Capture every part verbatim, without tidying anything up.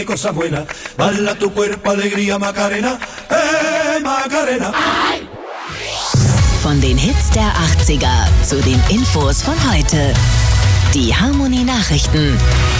Cosa buena, bala tu cuerpo, alegría, Macarena, eh, Macarena. Von den Hits der achtziger zu den Infos von heute. Die Harmonie Nachrichten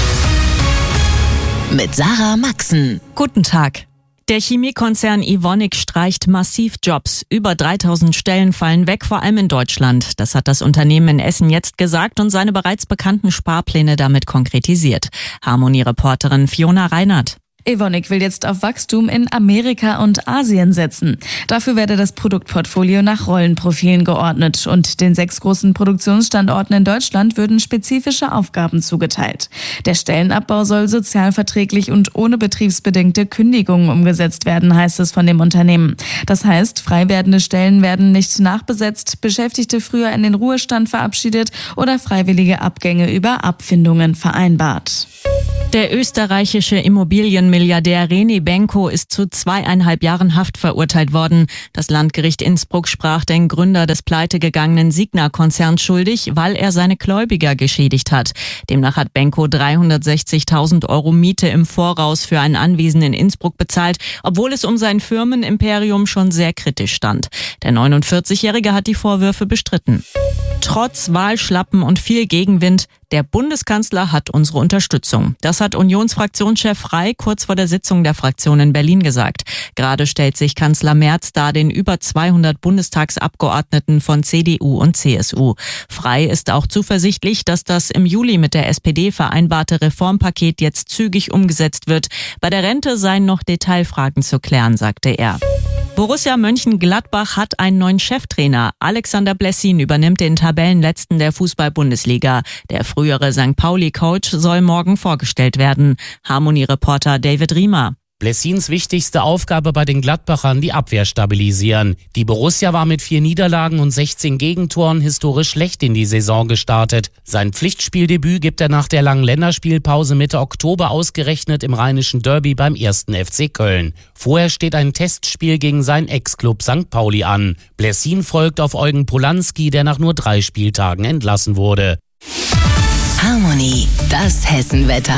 mit Sarah Maxen. Guten Tag. Der Chemiekonzern Evonik streicht massiv Jobs. Über dreitausend Stellen fallen weg, vor allem in Deutschland. Das hat das Unternehmen in Essen jetzt gesagt und seine bereits bekannten Sparpläne damit konkretisiert. Harmonie-Reporterin Fiona Reinhardt. Evonik will jetzt auf Wachstum in Amerika und Asien setzen. Dafür werde das Produktportfolio nach Rollenprofilen geordnet und den sechs großen Produktionsstandorten in Deutschland würden spezifische Aufgaben zugeteilt. Der Stellenabbau soll sozialverträglich und ohne betriebsbedingte Kündigungen umgesetzt werden, heißt es von dem Unternehmen. Das heißt, frei werdende Stellen werden nicht nachbesetzt, Beschäftigte früher in den Ruhestand verabschiedet oder freiwillige Abgänge über Abfindungen vereinbart. Der österreichische Immobilienmilliardär René Benko ist zu zweieinhalb Jahren Haft verurteilt worden. Das Landgericht Innsbruck sprach den Gründer des pleitegegangenen Signa-Konzerns schuldig, weil er seine Gläubiger geschädigt hat. Demnach hat Benko dreihundertsechzigtausend Euro Miete im Voraus für ein Anwesen in Innsbruck bezahlt, obwohl es um sein Firmenimperium schon sehr kritisch stand. Der neunundvierzigjährige hat die Vorwürfe bestritten. Trotz Wahlschlappen und viel Gegenwind, der Bundeskanzler hat unsere Unterstützung. Das hat Unionsfraktionschef Frey kurz vor der Sitzung der Fraktion in Berlin gesagt. Gerade stellt sich Kanzler Merz da den über zweihundert Bundestagsabgeordneten von C D U und C S U. Frey ist auch zuversichtlich, dass das im Juli mit der S P D vereinbarte Reformpaket jetzt zügig umgesetzt wird. Bei der Rente seien noch Detailfragen zu klären, sagte er. Borussia Mönchengladbach hat einen neuen Cheftrainer. Alexander Blessin übernimmt den Tabellenletzten der Fußball-Bundesliga. Der frühere Sankt Pauli-Coach soll morgen vorgestellt werden. Harmonie-Reporter David Riemer. Blessins wichtigste Aufgabe bei den Gladbachern, die Abwehr stabilisieren. Die Borussia war mit vier Niederlagen und sechzehn Gegentoren historisch schlecht in die Saison gestartet. Sein Pflichtspieldebüt gibt er nach der langen Länderspielpause Mitte Oktober ausgerechnet im rheinischen Derby beim ersten F C Köln. Vorher steht ein Testspiel gegen seinen Ex-Club Sankt Pauli an. Blessin folgt auf Eugen Polanski, der nach nur drei Spieltagen entlassen wurde. Harmonie, das Hessenwetter.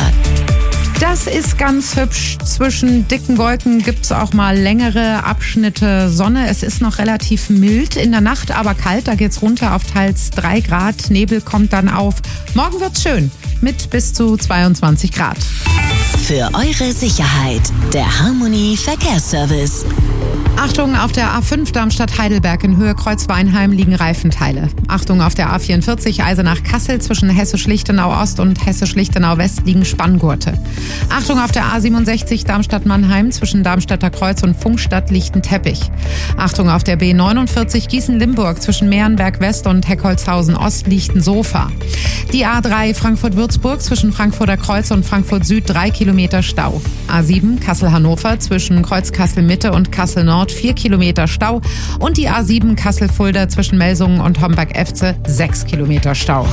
Das ist ganz hübsch. Zwischen dicken Wolken gibt's auch mal längere Abschnitte Sonne. Es ist noch relativ mild, in der Nacht aber kalt. Da geht's runter auf teils drei Grad. Nebel kommt dann auf. Morgen wird's schön mit bis zu zweiundzwanzig Grad. Für eure Sicherheit, der Harmonie Verkehrsservice. Achtung, auf der A fünf Darmstadt-Heidelberg in Höhe Kreuz-Weinheim liegen Reifenteile. Achtung, auf der A vierundvierzig Eisenach-Kassel zwischen Hessisch-Lichtenau-Ost und Hessisch-Lichtenau-West liegen Spanngurte. Achtung, auf der A siebenundsechzig Darmstadt-Mannheim zwischen Darmstädter Kreuz und Funkstadt liegt ein Teppich. Achtung, auf der B neunundvierzig Gießen-Limburg zwischen Mehrenberg-West und Heckholzhausen-Ost liegt ein Sofa. Die A drei Frankfurt-Würzburg zwischen Frankfurter Kreuz und Frankfurt-Süd drei Kilometer Stau. A sieben Kassel-Hannover zwischen Kreuz-Kassel-Mitte und Kassel-Nord vier Kilometer Stau und die A sieben Kassel-Fulda zwischen Melsungen und Homberg-Efze sechs Kilometer Stau.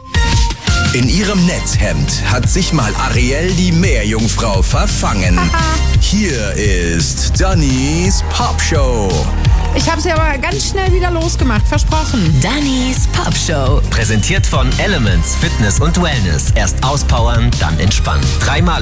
In ihrem Netzhemd hat sich mal Ariel die Meerjungfrau verfangen. Hier ist Dannys Popshow. Ich habe sie aber ganz schnell wieder losgemacht, versprochen. Dannys Popshow. Präsentiert von Elements Fitness und Wellness. Erst auspowern, dann entspannen. Dreimal